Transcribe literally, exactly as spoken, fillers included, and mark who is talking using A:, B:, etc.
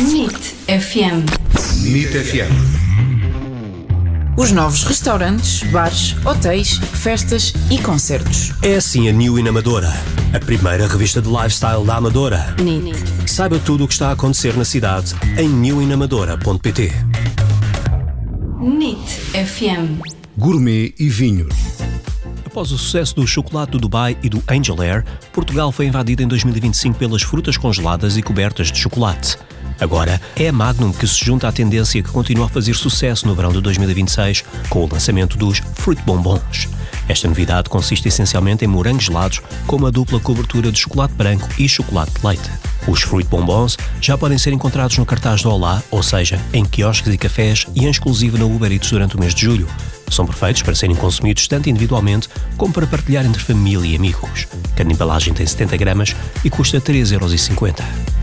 A: NIT F M.
B: NIT F M.
C: Os novos restaurantes, bares, hotéis, festas e concertos.
D: É assim a New in Amadora, a primeira revista de lifestyle da Amadora.
A: NIT.
D: Saiba tudo o que está a acontecer na cidade em new in amadora ponto p t.
A: NIT F M.
B: Gourmet e vinhos.
D: Após o sucesso do chocolate do Dubai e do Angel Air, Portugal foi invadido em dois mil e vinte e cinco pelas frutas congeladas e cobertas de chocolate. Agora é a Magnum que se junta à tendência que continua a fazer sucesso no verão de dois mil e vinte e seis com o lançamento dos Fruit Bombons. Esta novidade consiste essencialmente em morangos gelados com uma dupla cobertura de chocolate branco e chocolate de leite. Os Fruit Bombons já podem ser encontrados no cartaz do Olá, ou seja, em quiosques e cafés e em exclusivo na Uber Eats durante o mês de julho. São perfeitos para serem consumidos tanto individualmente como para partilhar entre família e amigos. Cada embalagem tem setenta gramas e custa três euros e cinquenta.